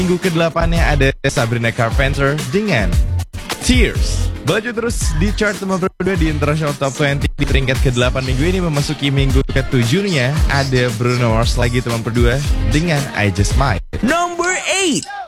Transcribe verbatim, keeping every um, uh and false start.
minggu ke delapan-nya ada Sabrina Carpenter dengan Tears. Baju terus di chart nomor dua di International Top dua puluh di peringkat ke delapan minggu ini. Memasuki minggu ke tujuh-nya ada Bruno Mars lagi teman berdua dengan I Just Might. Number eight.